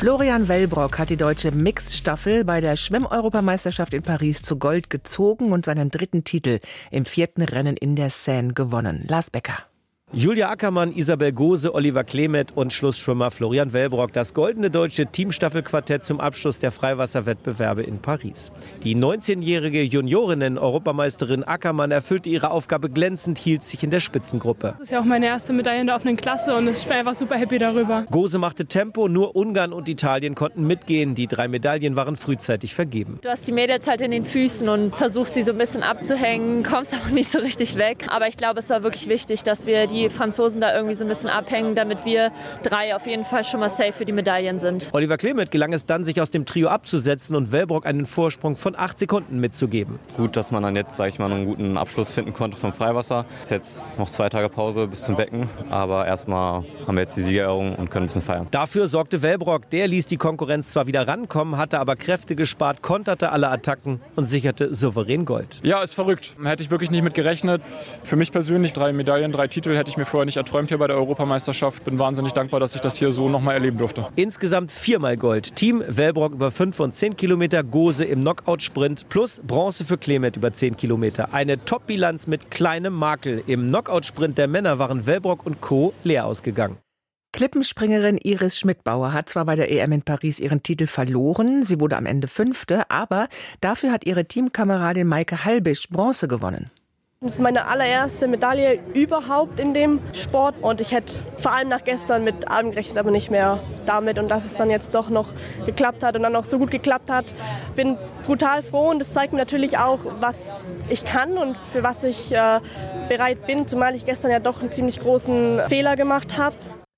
Florian Wellbrock hat die deutsche Mixed-Staffel bei der Schwimm-Europameisterschaft in Paris zu Gold gezogen und seinen 3. Titel im 4. Rennen in der Seine gewonnen. Lars Becker. Julia Ackermann, Isabel Gose, Oliver Klemet und Schlussschwimmer Florian Wellbrock. Das goldene deutsche Teamstaffelquartett zum Abschluss der Freiwasserwettbewerbe in Paris. Die 19-jährige Juniorinnen-Europameisterin Ackermann erfüllte ihre Aufgabe glänzend, hielt sich in der Spitzengruppe. Das ist ja auch meine erste Medaille in der offenen Klasse und ich bin einfach super happy darüber. Gose machte Tempo, nur Ungarn und Italien konnten mitgehen. Die 3 Medaillen waren frühzeitig vergeben. Du hast die Mädels halt in den Füßen und versuchst sie so ein bisschen abzuhängen, kommst auch nicht so richtig weg. Aber ich glaube, es war wirklich wichtig, dass wir die Franzosen da irgendwie so ein bisschen abhängen, damit wir 3 auf jeden Fall schon mal safe für die Medaillen sind. Oliver Klemet gelang es dann, sich aus dem Trio abzusetzen und Wellbrock einen Vorsprung von 8 Sekunden mitzugeben. Gut, dass man dann jetzt, sage ich mal, einen guten Abschluss finden konnte vom Freiwasser. Es ist jetzt noch 2 Tage Pause bis zum Becken, aber erstmal haben wir jetzt die Siegerehrung und können ein bisschen feiern. Dafür sorgte Wellbrock, der ließ die Konkurrenz zwar wieder rankommen, hatte aber Kräfte gespart, konterte alle Attacken und sicherte souverän Gold. Ja, ist verrückt. Hätte ich wirklich nicht mit gerechnet. Für mich persönlich 3 Medaillen, 3 Titel hätte ich mir vorher nicht erträumt hier bei der Europameisterschaft. Bin wahnsinnig dankbar, dass ich das hier so nochmal erleben durfte. Insgesamt 4-mal Gold. Team Wellbrock über 5 und 10 Kilometer, Gose im Knockout-Sprint plus Bronze für Klemet über 10 Kilometer. Eine Top-Bilanz mit kleinem Makel. Im Knockout-Sprint der Männer waren Wellbrock und Co. leer ausgegangen. Klippenspringerin Iris Schmidbauer hat zwar bei der EM in Paris ihren Titel verloren, sie wurde am Ende 5., aber dafür hat ihre Teamkameradin Maike Halbisch Bronze gewonnen. Das ist meine allererste Medaille überhaupt in dem Sport und ich hätte vor allem nach gestern mit allem gerechnet, aber nicht mehr damit, und dass es dann jetzt doch noch geklappt hat und dann auch so gut geklappt hat. Bin brutal froh und das zeigt mir natürlich auch, was ich kann und für was ich bereit bin, zumal ich gestern ja doch einen ziemlich großen Fehler gemacht habe.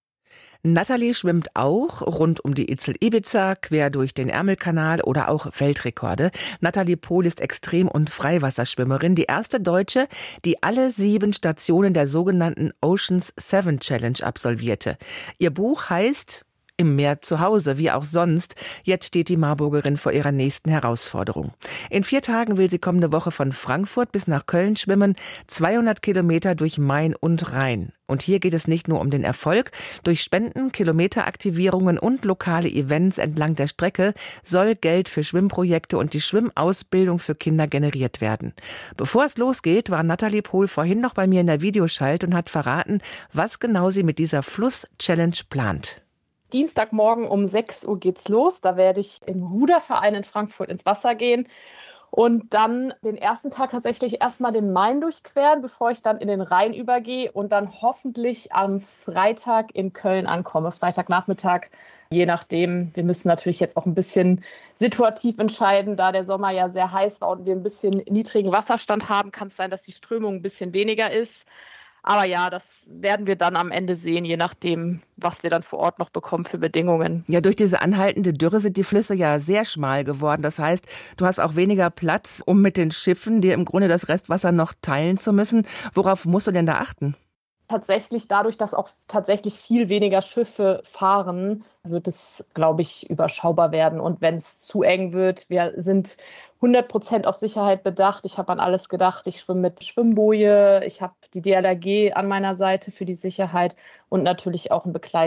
Nathalie schwimmt auch rund um die Insel Ibiza, quer durch den Ärmelkanal oder auch Weltrekorde. Nathalie Pohl ist Extrem- und Freiwasserschwimmerin, die erste Deutsche, die alle 7 Stationen der sogenannten Oceans 7 Challenge absolvierte. Ihr Buch heißt Im Meer zu Hause, wie auch sonst. Jetzt steht die Marburgerin vor ihrer nächsten Herausforderung. In 4 Tagen will sie kommende Woche von Frankfurt bis nach Köln schwimmen, 200 Kilometer durch Main und Rhein. Und hier geht es nicht nur um den Erfolg. Durch Spenden, Kilometeraktivierungen und lokale Events entlang der Strecke soll Geld für Schwimmprojekte und die Schwimmausbildung für Kinder generiert werden. Bevor es losgeht, war Nathalie Pohl vorhin noch bei mir in der Videoschalt und hat verraten, was genau sie mit dieser Fluss-Challenge plant. Dienstagmorgen um 6 Uhr geht's los. Da werde ich im Ruderverein in Frankfurt ins Wasser gehen und dann den ersten Tag tatsächlich erstmal den Main durchqueren, bevor ich dann in den Rhein übergehe und dann hoffentlich am Freitag in Köln ankomme. Freitagnachmittag, je nachdem. Wir müssen natürlich jetzt auch ein bisschen situativ entscheiden, da der Sommer ja sehr heiß war und wir ein bisschen niedrigen Wasserstand haben, kann es sein, dass die Strömung ein bisschen weniger ist. Aber ja, das werden wir dann am Ende sehen, je nachdem, was wir dann vor Ort noch bekommen für Bedingungen. Ja, durch diese anhaltende Dürre sind die Flüsse ja sehr schmal geworden. Das heißt, du hast auch weniger Platz, um mit den Schiffen dir im Grunde das Restwasser noch teilen zu müssen. Worauf musst du denn da achten? Tatsächlich dadurch, dass auch tatsächlich viel weniger Schiffe fahren, wird es, glaube ich, überschaubar werden. Und wenn es zu eng wird, wir sind 100% auf Sicherheit bedacht. Ich habe an alles gedacht. Ich schwimme mit Schwimmboje, ich habe die DLRG an meiner Seite für die Sicherheit und natürlich auch ein Begleiter.